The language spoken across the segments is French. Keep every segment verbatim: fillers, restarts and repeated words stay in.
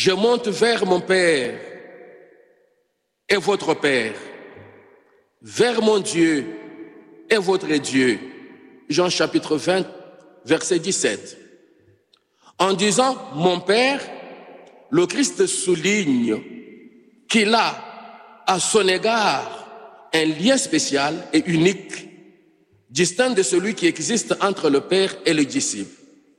je monte vers mon Père et votre Père, vers mon Dieu et votre Dieu. Jean chapitre vingt, verset dix-sept. En disant « mon Père », le Christ souligne qu'il a à son égard un lien spécial et unique, distinct de celui qui existe entre le Père et le disciple.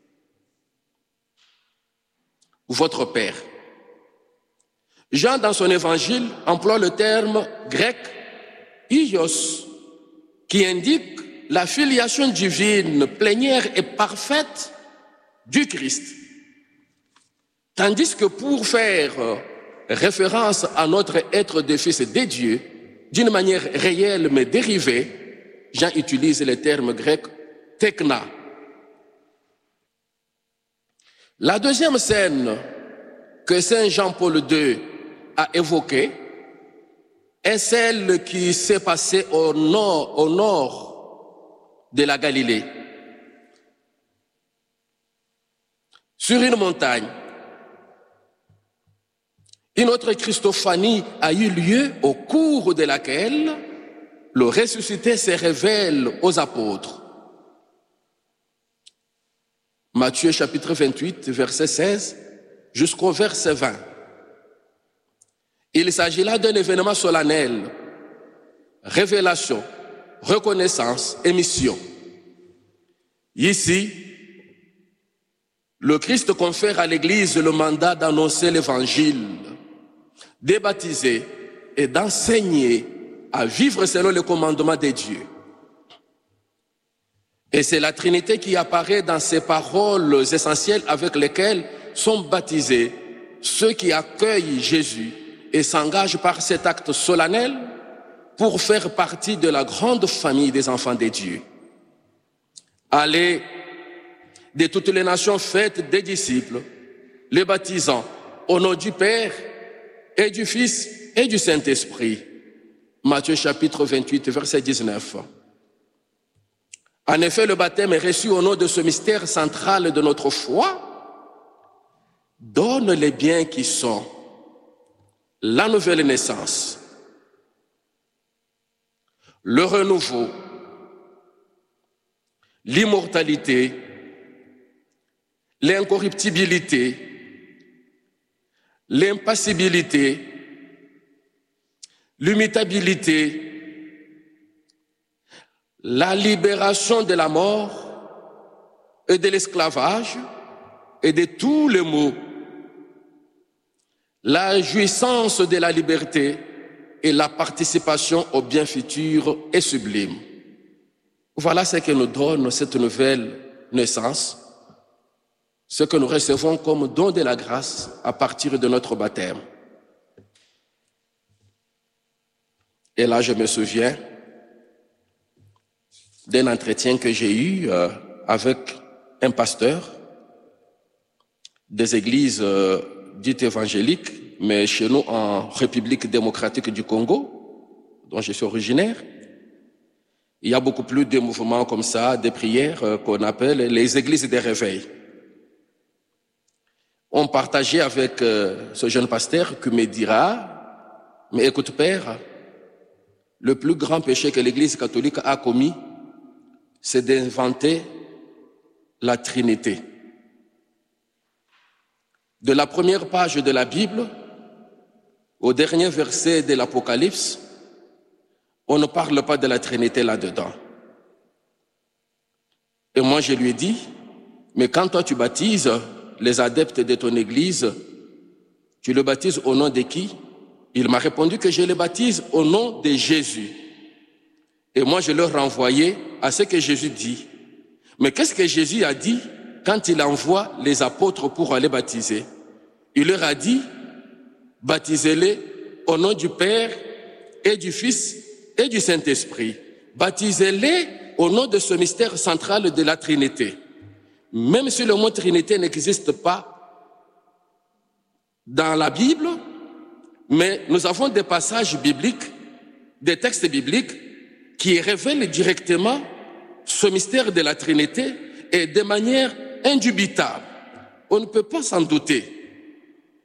Votre Père. Jean, dans son évangile, emploie le terme grec « ios », qui indique la filiation divine plénière et parfaite du Christ. Tandis que pour faire référence à notre être de fils de Dieu, d'une manière réelle mais dérivée, Jean utilise le terme grec « tekna ». La deuxième scène que saint Jean-Paul deux a évoquée est celle qui s'est passée au nord, au nord de la Galilée, sur une montagne. Une autre Christophanie a eu lieu au cours de laquelle le ressuscité se révèle aux apôtres. Matthieu chapitre vingt-huit, verset seize jusqu'au verset vingt. Il s'agit là d'un événement solennel, révélation, reconnaissance et mission. Ici, le Christ confère à l'Église le mandat d'annoncer l'Évangile, de baptiser et d'enseigner à vivre selon le commandement de Dieu. Et c'est la Trinité qui apparaît dans ces paroles essentielles avec lesquelles sont baptisés ceux qui accueillent Jésus et s'engagent par cet acte solennel pour faire partie de la grande famille des enfants de Dieu. Allez de toutes les nations, faites des disciples, les baptisant au nom du Père et du Fils et du Saint-Esprit. Matthieu chapitre vingt-huit, verset dix-neuf. En effet, le baptême est reçu au nom de ce mystère central de notre foi, donne les biens qui sont la nouvelle naissance, le renouveau, l'immortalité, l'incorruptibilité, l'impassibilité, l'immutabilité, la libération de la mort et de l'esclavage et de tous les maux, la jouissance de la liberté et la participation au bien futur et sublime. Voilà ce que nous donne cette nouvelle naissance, ce que nous recevons comme don de la grâce à partir de notre baptême. Et là, je me souviens d'un entretien que j'ai eu euh, avec un pasteur des églises euh, dites évangéliques, mais chez nous en République démocratique du Congo, dont je suis originaire, il y a beaucoup plus de mouvements comme ça, des prières euh, qu'on appelle les églises des réveils. On partageait avec euh, ce jeune pasteur qui me dira, mais écoute Père, le plus grand péché que l'Église catholique a commis, c'est d'inventer la Trinité. De la première page de la Bible au dernier verset de l'Apocalypse, on ne parle pas de la Trinité là-dedans. Et moi je lui ai dit, mais quand toi tu baptises les adeptes de ton Église, tu le baptises au nom de qui? Il m'a répondu que je les baptise au nom de Jésus. Et moi je leur renvoyais à ce que Jésus dit. Mais qu'est-ce que Jésus a dit quand il envoie les apôtres pour aller baptiser? Il leur a dit, baptisez-les au nom du Père et du Fils et du Saint-Esprit. Baptisez-les au nom de ce mystère central de la Trinité. Même si le mot Trinité n'existe pas dans la Bible, mais nous avons des passages bibliques, des textes bibliques qui révèlent directement ce mystère de la Trinité et de manière indubitable. On ne peut pas s'en douter.